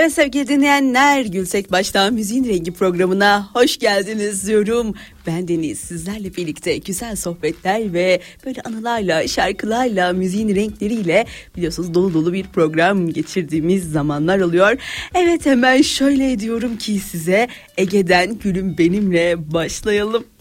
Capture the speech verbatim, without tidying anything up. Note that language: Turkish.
Evet sevgili dinleyenler, Gülsek Baş'tan Müziğin Rengi programına hoş geldiniz diyorum. Ben Deniz, sizlerle birlikte güzel sohbetler ve böyle anılarla, şarkılarla, müziğin renkleriyle biliyorsunuz dolu dolu bir program geçirdiğimiz zamanlar oluyor. Evet, hemen şöyle diyorum ki size, Ege'den Gülüm Benimle başlayalım.